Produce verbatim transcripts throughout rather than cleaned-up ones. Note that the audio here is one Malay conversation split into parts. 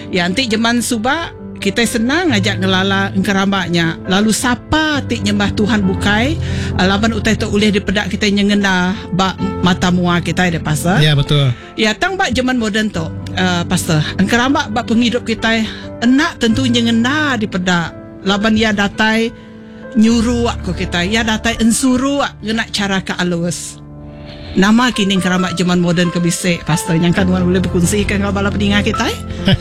Ya antik jeman subak kita senang ajak ngelala engkeramaknya. Lalu siapa tik nyembah Tuhan bukai laban utai tu ulih dipedak kita nyengena bak mata mua kita ada pasal. Ya betul. Ya tang bak zaman moden tu uh, pasal engkeramak bak penghidup kita enak tentu nyengena dipedak. Laban ya datai nyuruh aku kita ya datai ensuru ngena cara ke alus. Nama kini keramat zaman moden kebisik pastor yang kan boleh berkongsikan kalau bala pendengar kita.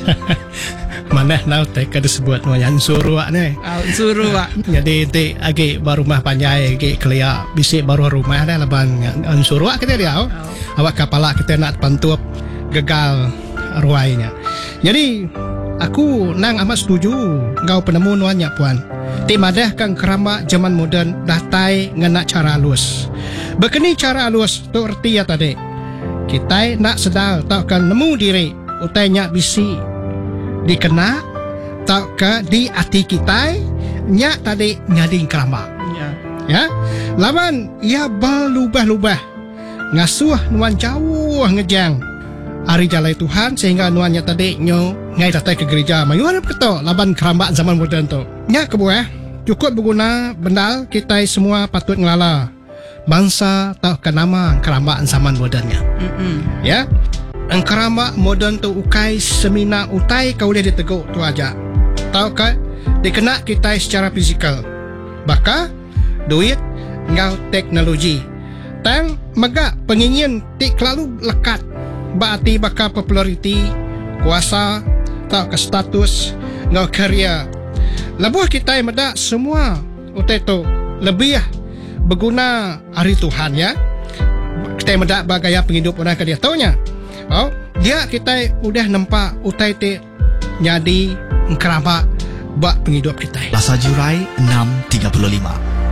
Mana now teh kada sebut yang suruh ni. Ah suruh ah. Jadi ti agi baru rumah panjai agi kelia bisik baru rumah dah laban an suruh kita dia. Oh. Awak kepala kita nak pantup gagal ruainya. Jadi aku nang amat setuju ngau penemu nuannya puan. Ti madah kang kerama zaman moden dah tai ngena cara halus. Begini cara halus tu erti ya tadi. Kita nak sedal tak kan nemu diri utainya bisi dikena tak ke di hati kita nya tadi nyading kerama Ya. ya lawan ia berlubah-lubah ngasuh nuan jauh ngejang hari jalai Tuhan sehingga nuannya tadi nyo ngai datang ke gereja mayuan keto laban kerama zaman moden tu nya kebuah cukup berguna bendal kita semua patut ngelala bangsa tak ke nama kerama zaman modennya. Mm-mm. Ya angkarama moden tu ukai semina utai kau boleh diteguk tu aja. Tahu kan? Dikena kita secara fizikal. Baka duit ngau teknologi. Tang mega pengingin tik lalu lekat. Berarti baka populariti, kuasa, tahu ke status, ngau karya. Lebuh kita meda semua utai tu lebih berguna hari Tuhan ya. Kita meda bagaya penghidup orang ke dia taunya. Oh, dia kita udah nampak utai te nyadi kerama bak penghidup kita. Lasar Jurai enam tiga puluh lima.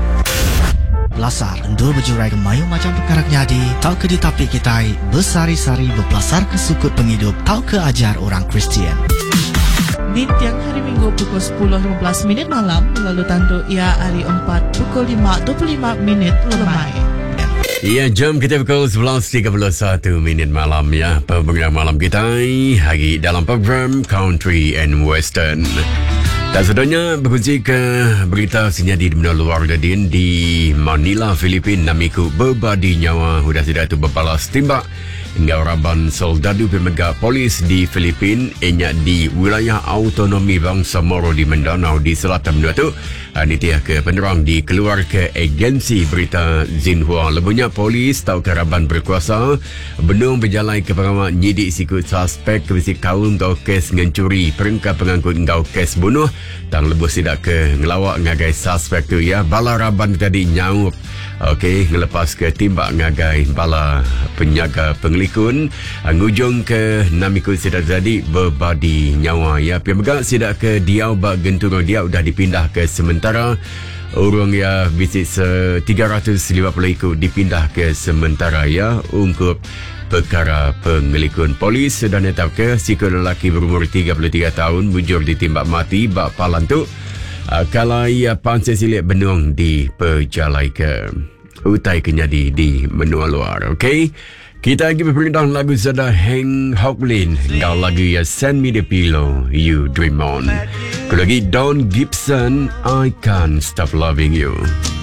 Lasar endur berjurai ke mayu macam perkara nyadi, tau ke ditapi kita bersari-sari berpelasar ke sukut penghidup, tau ke ajar orang Kristian. Di tiang hari Minggu pukul sepuluh lima belas minit malam, lalu tandu ia hari empat pukul lima dua puluh lima minit lemai. Ya, jam kita pukul sebelas tiga puluh satu minit malam ya. Program malam kita hari dalam program Country and Western. Dan sebenarnya berkongsi ke berita senyadi di benua luar dadin di Manila, Filipina. Namiku berbadi nyawa sudah tidak tu berbalas timbak hingga raban soldadu pemegah polis di Filipina ianya di wilayah autonomi bangsa Moro di Mindanao di selatan benua tu. Ini ke penerang dikeluar ke agensi berita Xinhua. Lebunya polis tahu keraban berkuasa benung berjalan ke pengamat nyidik sikut suspek kebisi kaum ngau kes ngencuri perengkap pengangkut ngau kes bunuh dan lebuh sidak ke ngelawak ngagai suspek tu ya. Bala raban tadi nyaup okey ngelepas ke timbak ngagai bala penyaga pengelikun ngujung ke namikut sidak jadi berbadi nyawa ya. Pemegak sidak ke diau bak genturung dia sudah dipindah ke sementara urung ya bisik se tiga ratus lima puluh ikut dipindah ke sementara ya untuk perkara pengelikun. Polis sudah netap ke sikut lelaki berumur tiga puluh tiga tahun bujur ditimbak mati bak palan tu kala ia pansel silik benung di perjalai ke utai kenyadi di menua luar. Okey, kita lagi berperindah lagu sada Hank Hocklin kau lagu ya Send Me The Pillow You Dream On. Kau lagi Don Gibson I Can't Stop Loving You.